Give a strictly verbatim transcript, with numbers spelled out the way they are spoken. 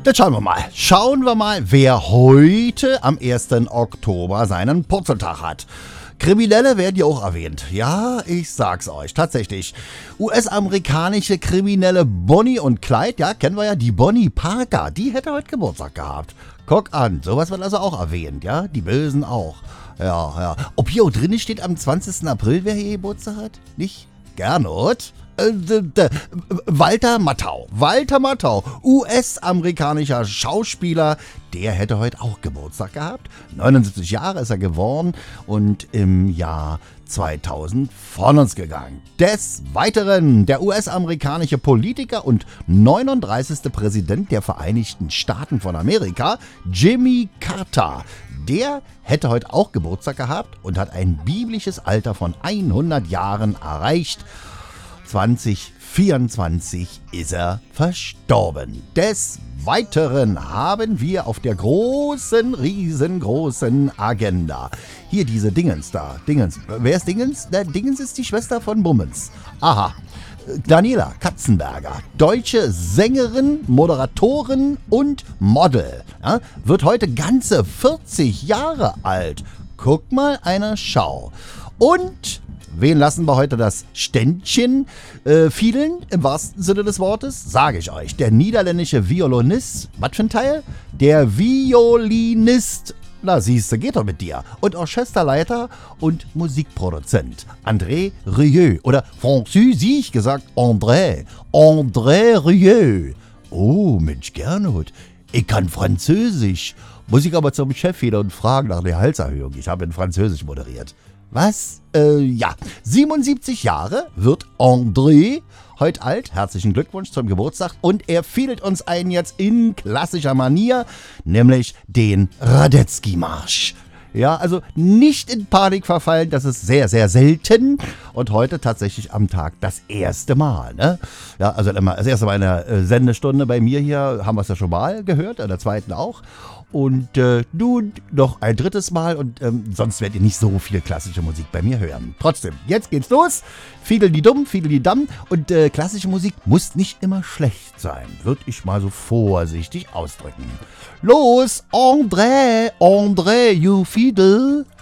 Jetzt schauen wir mal. Schauen wir mal, wer heute am ersten Oktober seinen Purzeltag hat. Kriminelle werden ja auch erwähnt. Ja, ich sag's euch, tatsächlich. U S-amerikanische Kriminelle Bonnie und Clyde, ja, kennen wir ja, die Bonnie Parker, die hätte heute Geburtstag gehabt. Guck an, sowas wird also auch erwähnt, ja, die Bösen auch. Ja, ja. Ob hier auch drin steht am zwanzigsten April, wer hier Geburtstag hat? Nicht? Gernot? Äh, d- d- Walter Matthau. Walter Matthau, U S-amerikanischer Schauspieler, der hätte heute auch Geburtstag gehabt. neunundsiebzig Jahre ist er geworden und im Jahr zweitausend von uns gegangen. Des Weiteren der U S-amerikanische Politiker und neununddreißigste Präsident der Vereinigten Staaten von Amerika, Jimmy Carter. Der hätte heute auch Geburtstag gehabt und hat ein biblisches Alter von hundert Jahren erreicht. zwanzig vierundzwanzig ist er verstorben. Des Weiteren haben wir auf der großen, riesengroßen Agenda hier diese Dingens da. Dingens. Wer ist Dingens? Der Dingens ist die Schwester von Bummens. Aha. Daniela Katzenberger, deutsche Sängerin, Moderatorin und Model, ja, wird heute ganze vierzig Jahre alt. Guck mal eine Schau. Und wen lassen wir heute das Ständchen äh, fiedeln, im wahrsten Sinne des Wortes? Sage ich euch, der niederländische Violinist, was für ein Teil? Der Violinist, na siehste, geht doch mit dir. Und Orchesterleiter und Musikproduzent André Rieu oder französisch gesagt André, André Rieu. Oh Mensch, Gernot, ich kann Französisch. Muss ich aber zum Chef wieder und fragen nach der Halserhöhung. Ich habe in Französisch moderiert. Was? Äh, ja. siebenundsiebzig Jahre wird André heute alt. Herzlichen Glückwunsch zum Geburtstag. Und er fiedelt uns ein jetzt in klassischer Manier, nämlich den Radetzky-Marsch. Ja, also nicht in Panik verfallen, das ist sehr, sehr selten. Und heute tatsächlich am Tag das erste Mal. Ne? Ja, also immer das erste Mal in der äh, Sendestunde bei mir hier haben wir es ja schon mal gehört, in der zweiten auch. Und äh, nun noch ein drittes Mal und ähm, sonst werdet ihr nicht so viel klassische Musik bei mir hören. Trotzdem, jetzt geht's los. Fiedel die Dumm, Fiedel die Damm. Und äh, klassische Musik muss nicht immer schlecht sein, würde ich mal so vorsichtig ausdrücken. Los, André, André, you Fiedel.